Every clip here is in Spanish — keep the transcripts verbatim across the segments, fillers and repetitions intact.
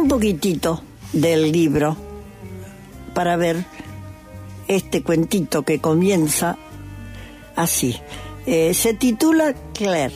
un poquitito del libro para ver este cuentito que comienza así. Eh, se titula Claire.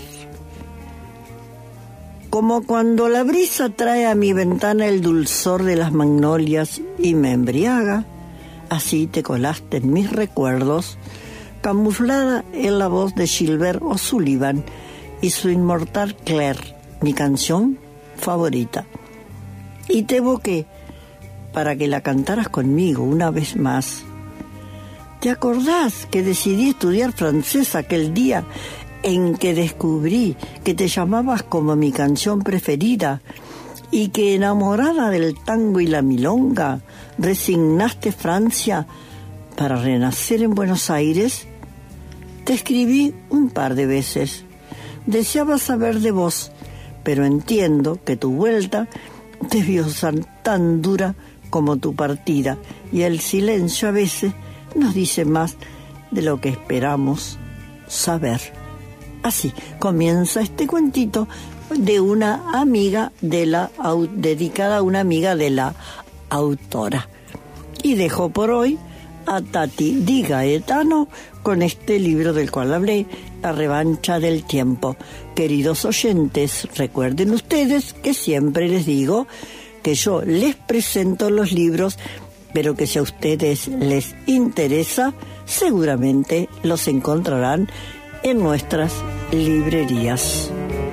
Como cuando la brisa trae a mi ventana el dulzor de las magnolias y me embriaga, así te colaste en mis recuerdos, camuflada en la voz de Gilbert O'Sullivan y su inmortal Claire, mi canción favorita. Y te evoqué para que la cantaras conmigo una vez más. ¿Te acordás que decidí estudiar francés aquel día en que descubrí que te llamabas como mi canción preferida y que, enamorada del tango y la milonga, resignaste Francia para renacer en Buenos Aires? Te escribí un par de veces. Deseaba saber de vos, pero entiendo que tu vuelta debió ser tan dura como tu partida, y el silencio a veces nos dice más de lo que esperamos saber. Así comienza este cuentito de una amiga de la dedicada a una amiga de la autora. Y dejo por hoy a Tati Di Gaetano con este libro del cual hablé, La revancha del tiempo. Queridos oyentes, recuerden ustedes que siempre les digo que yo les presento los libros, pero que si a ustedes les interesa, seguramente los encontrarán en nuestras librerías.